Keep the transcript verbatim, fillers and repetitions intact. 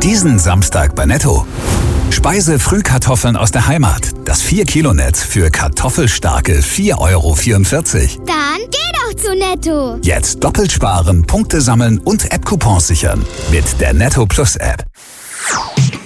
Diesen Samstag bei Netto. Speise-Frühkartoffeln aus der Heimat. Das vier Kilo Netz für kartoffelstarke vier Euro vierundvierzig. Dann geh doch zu Netto. Jetzt doppelt sparen, Punkte sammeln und App-Coupons sichern. Mit der Netto Plus App.